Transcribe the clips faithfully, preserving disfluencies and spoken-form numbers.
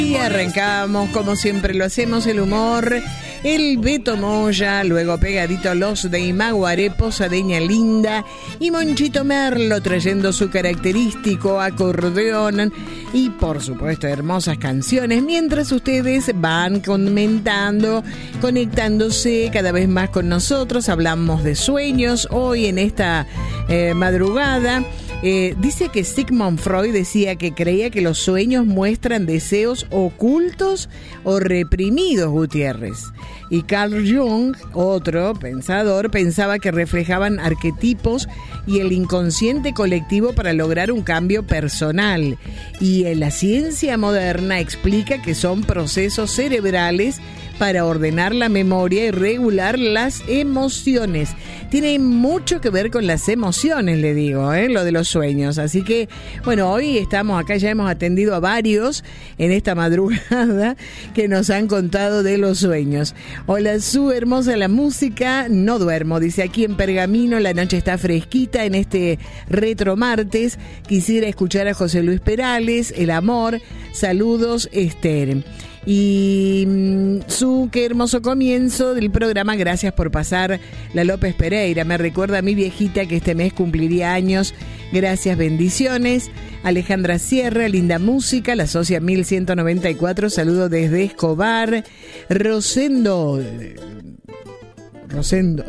Y arrancamos, como siempre lo hacemos, el humor, el Beto Moya, luego pegadito los de Imaguaré, Posadeña Linda y Monchito Merlo trayendo su característico acordeón y por supuesto hermosas canciones, mientras ustedes van comentando, conectándose cada vez más con nosotros. Hablamos de sueños hoy en esta eh, madrugada. Eh, dice que Sigmund Freud decía que creía que los sueños muestran deseos ocultos o reprimidos, Gutiérrez. Y Carl Jung, otro pensador, pensaba que reflejaban arquetipos y el inconsciente colectivo para lograr un cambio personal. Y en la ciencia moderna explica que son procesos cerebrales para ordenar la memoria y regular las emociones. Tiene mucho que ver con las emociones, le digo, ¿eh? Lo de los sueños. Así que, bueno, hoy estamos acá, ya hemos atendido a varios en esta madrugada que nos han contado de los sueños. Hola, Su, hermosa la música, no duermo, dice aquí en Pergamino, la noche está fresquita en este retro martes. Quisiera escuchar a José Luis Perales, El Amor, saludos, Esther. Y Su, qué hermoso comienzo del programa, gracias por pasar. La López Pereira me recuerda a mi viejita que este mes cumpliría años, gracias, bendiciones. Alejandra Sierra, linda música, la socia mil ciento noventa y cuatro, saludo desde Escobar. Rosendo Rosendo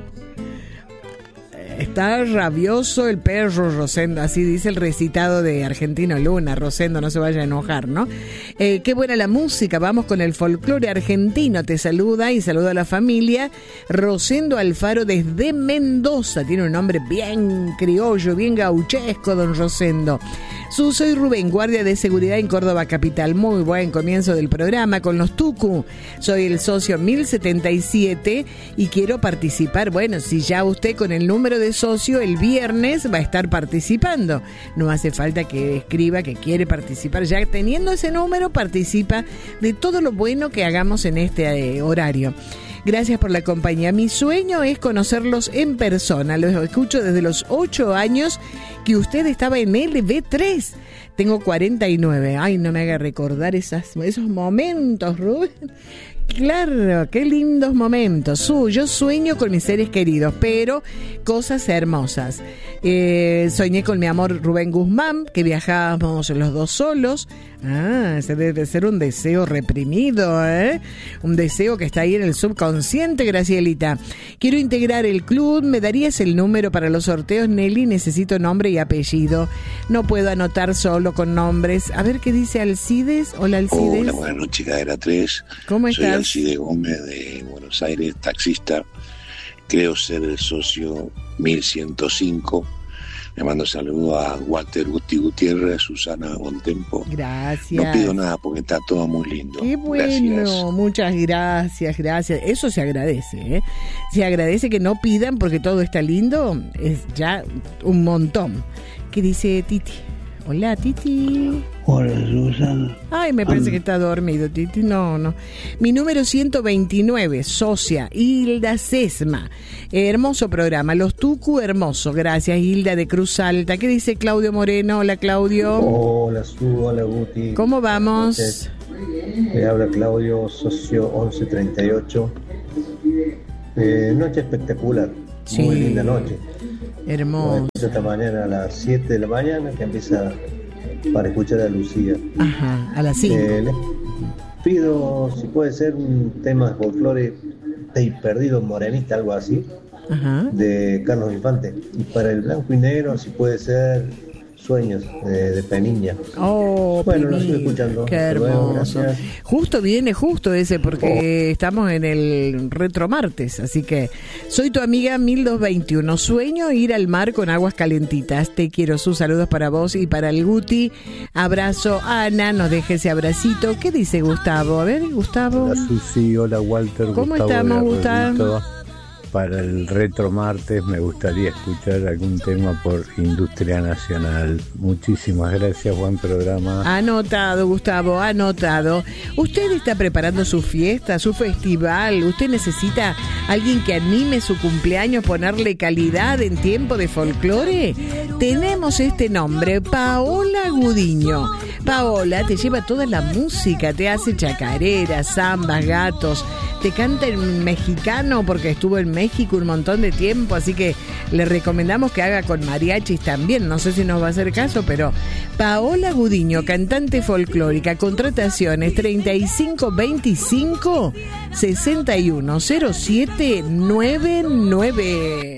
está rabioso el perro Rosendo, así dice el recitado de Argentino Luna. Rosendo, no se vaya a enojar, ¿no? Eh, qué buena la música, vamos con el folclore argentino, te saluda y saluda a la familia. Rosendo Alfaro desde Mendoza, tiene un nombre bien criollo, bien gauchesco, don Rosendo. Su, soy Rubén, guardia de seguridad en Córdoba Capital. Muy buen comienzo del programa con los Tucu. Soy el socio mil setenta y siete y quiero participar. Bueno, si ya usted con el número de socio el viernes va a estar participando. No hace falta que escriba que quiere participar. Ya teniendo ese número participa de todo lo bueno que hagamos en este eh, horario. Gracias por la compañía. Mi sueño es conocerlos en persona. Los escucho desde los ocho años que usted estaba en L B tres. Tengo cuarenta y nueve. Ay, no me haga recordar esas, esos momentos, Rubén. Claro, qué lindos momentos. Su, yo sueño con mis seres queridos, pero cosas hermosas. Eh, soñé con mi amor Rubén Guzmán, que viajábamos los dos solos. Ah, ese debe ser un deseo reprimido, ¿eh? Un deseo que está ahí en el subconsciente, Gracielita. Quiero integrar el club. ¿Me darías el número para los sorteos, Nelly? Necesito nombre y apellido. No puedo anotar solo con nombres. A ver qué dice Alcides. Hola, Alcides. Hola, buenas noches, Cadena tres. ¿Cómo estás? Soy Alcides Gómez de Buenos Aires, taxista. Creo ser el socio mil ciento cinco. Le mando saludos a Walter Guti Gutiérrez, Susana Bontempo. Gracias. No pido nada porque está todo muy lindo. Qué bueno, gracias. Muchas gracias, gracias. Eso se agradece, ¿eh? Se agradece que no pidan porque todo está lindo, es ya un montón. ¿Qué dice Titi? Hola, Titi. Hola, Susana. Ay, me parece que está dormido, Titi. No, no. Mi número ciento veintinueve, socia, Hilda Sesma. Eh, hermoso programa. Los Tucu, hermoso. Gracias, Hilda de Cruz Alta. ¿Qué dice Claudio Moreno? Hola, Claudio. Hola, Su. Hola, Guti. ¿Cómo vamos? Me habla Claudio, socio once treinta y ocho. Eh, noche espectacular. Sí. Muy linda noche. Hermoso. Esta mañana a las siete de la mañana que empieza para escuchar a Lucía. Ajá, a las cinco. Eh, les pido si puede ser un tema de folclore de perdido morenista, algo así. Ajá. De Carlos Infante. Y para el blanco y negro si puede ser Sueños de, de Peniña. Oh, bueno, lo estoy escuchando. Qué hermoso. Luego, justo viene justo ese porque oh. estamos en el retro martes, así que soy tu amiga mil doscientos veintiuno. Sueño ir al mar con aguas calentitas. Te quiero. Sus saludos para vos y para el Guti. Abrazo, Ana. Nos deje ese abracito. ¿Qué dice Gustavo? A ver, Gustavo. Hola, Susi. Hola, Walter. ¿Cómo Gustavo estamos, Gustavo? Para el retro martes me gustaría escuchar algún tema por Industria Nacional. Muchísimas gracias, buen programa. Anotado, Gustavo, anotado. Usted está preparando su fiesta, su festival. Usted necesita alguien que anime su cumpleaños, ponerle calidad en tiempo de folclore. Tenemos este nombre, Paola Gudiño. Paola te lleva toda la música, te hace chacareras, zambas, gatos, te canta en mexicano porque estuvo en México un montón de tiempo, así que le recomendamos que haga con mariachis también. No sé si nos va a hacer caso, pero Paola Gudiño, cantante folclórica, contrataciones treinta y cinco veinticinco sesenta y uno cero siete noventa y nueve.